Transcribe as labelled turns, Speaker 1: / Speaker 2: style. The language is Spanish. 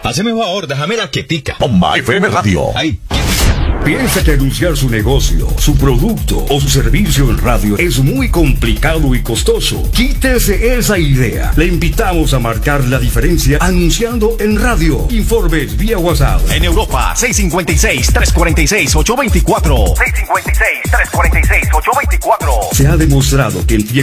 Speaker 1: Haceme un favor, déjame la quietica.
Speaker 2: Bomba FM Radio.
Speaker 1: Ahí.
Speaker 3: ¿Piensa que anunciar su negocio, su producto o su servicio en radio es muy complicado y costoso? Quítese esa idea. Le invitamos a marcar la diferencia anunciando en radio. Informes vía WhatsApp.
Speaker 2: En Europa, 656-346-824. 656-346-824.
Speaker 3: Se ha demostrado que en tiempos